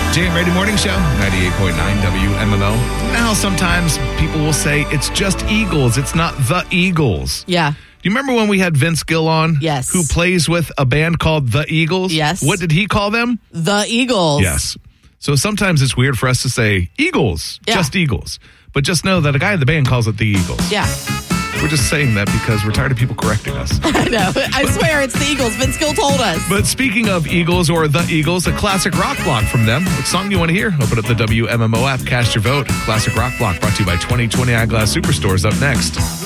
Jay and Brady Morning Show, 98.9 WMMO. Now, sometimes people will say it's just Eagles. It's not the Eagles. Yeah. Do you remember when we had Vince Gill on? Yes. Who plays with a band called The Eagles? Yes. What did he call them? The Eagles. Yes. So sometimes it's weird for us to say Eagles, just Eagles. But just know that a guy in the band calls it The Eagles. Yeah. We're just saying that because we're tired of people correcting us. I know. I swear it's the Eagles. Vince Gill told us. But speaking of Eagles or The Eagles, a classic rock block from them. What song do you want to hear? Open up the WMMO app, cast your vote. Classic rock block brought to you by 2020 Eyeglass Superstores up next.